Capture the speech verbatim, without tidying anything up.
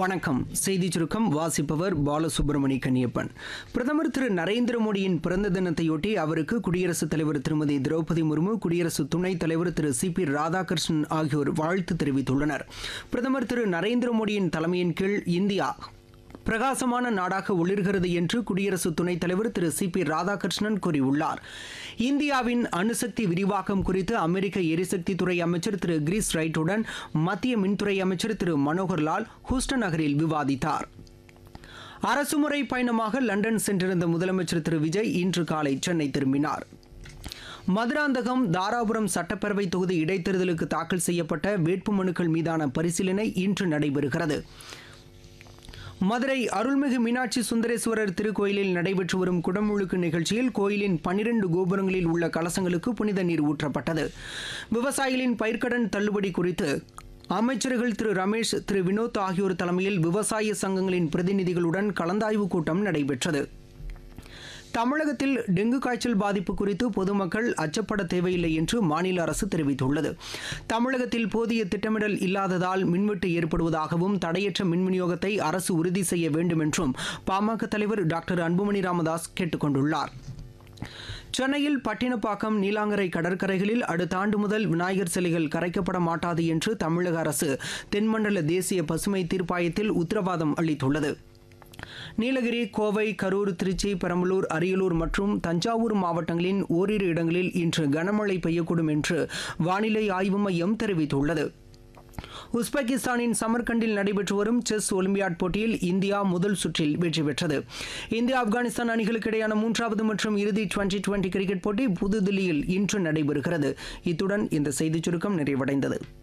வணக்கம். செய்தி சுருக்கம் வாசிப்பவர் பாலசுப்ரமணி கன்னியப்பன். பிரதமர் திரு நரேந்திர மோடியின் பிறந்த தினத்தையொட்டி அவருக்கு குடியரசுத் தலைவர் திருமதி திரௌபதி முர்மு, குடியரசு துணைத் தலைவர் திரு சி பி ராதாகிருஷ்ணன் ஆகியோர் வாழ்த்து தெரிவித்துள்ளனர். பிரதமர் திரு நரேந்திர மோடியின் தலைமையின் கீழ் இந்தியா பிரகாசமான நாடாக ஒளிர்கிறது என்று குடியரசு துணைத் தலைவர் திரு சி பி ராதாகிருஷ்ணன் கூறியுள்ளார். இந்தியாவின் அணுசக்தி விரிவாக்கம் குறித்து அமெரிக்க எரிசக்தி துறை அமைச்சர் திரு கிரீஸ் ரைட்டுடன் மத்திய மின்துறை அமைச்சர் திரு மனோகர் லால் ஹூஸ்டன் நகரில் விவாதித்தார். அரசுமுறை பயணமாக லண்டன் சென்றிருந்த முதலமைச்சர் திரு விஜய் இன்று காலை சென்னை திரும்பினார். மதுராந்தகம், தாராபுரம் சட்டப்பேரவை தொகுதி இடைத்தேர்தலுக்கு தாக்கல் செய்யப்பட்ட வேட்புமனுக்கள் மீதான பரிசீலனை இன்று நடைபெறுகிறது. மதுரை அருள்மிகு மீனாட்சி சுந்தரேஸ்வரர் திருக்கோயிலில் நடைபெற்று வரும் குடமுழுக்கு நிகழ்ச்சியில் கோயிலின் பனிரெண்டு கோபுரங்களில் உள்ள கலசங்களுக்கு புனித நீர் ஊற்றப்பட்டது. விவசாயிகளின் பயிர்க்கடன் தள்ளுபடி குறித்து அமைச்சர்கள் திரு ரமேஷ், திரு வினோத் ஆகியோர் தலைமையில் விவசாய சங்கங்களின் பிரதிநிதிகளுடன் கலந்தாய்வு கூட்டம் நடைபெற்றது. தமிழகத்தில் டெங்கு காய்ச்சல் பாதிப்பு குறித்து பொதுமக்கள் அச்சப்பட தேவையில்லை என்று மாநில அரசு தெரிவித்துள்ளது. தமிழகத்தில் போதிய திட்டமிடல் இல்லாததால் மின்வெட்டு ஏற்படுவதாகவும் தடையற்ற மின் விநியோகத்தை அரசு உறுதி செய்ய வேண்டும் என்றும் பாமக தலைவர் டாக்டர் அன்புமணி ராமதாஸ் கேட்டுக் கொண்டுள்ளார். சென்னையில் பட்டினப்பாக்கம், நீலாங்கரை கடற்கரைகளில் அடுத்த ஆண்டு முதல் விநாயகர் சிலைகள் கரைக்கப்பட மாட்டாது என்று தமிழக அரசு தென்மண்டல தேசிய பசுமை தீர்ப்பாயத்தில் உத்தரவாதம் அளித்துள்ளது. நீலகிரி, கோவை, கரூர், திருச்சி, பெரம்பலூர், அரியலூர் மற்றும் தஞ்சாவூர் மாவட்டங்களின் ஓரிரு இடங்களில் இன்று கனமழை பெய்யக்கூடும் என்று வானிலை ஆய்வு மையம் தெரிவித்துள்ளது. உஸ்பெகிஸ்தானின் சமர்கண்டில் நடைபெற்று வரும் செஸ் ஒலிம்பியாட் போட்டியில் இந்தியா முதல் சுற்றில் வெற்றி பெற்றது. இந்தியா ஆப்கானிஸ்தான் அணிகளுக்கு இடையான மூன்றாவது மற்றும் இறுதி டுவெண்டி டுவெண்டி கிரிக்கெட் போட்டி புதுதில்லியில் இன்று நடைபெறுகிறது. இத்துடன் இந்த செய்திச் சுருக்கம் நிறைவடைந்தது.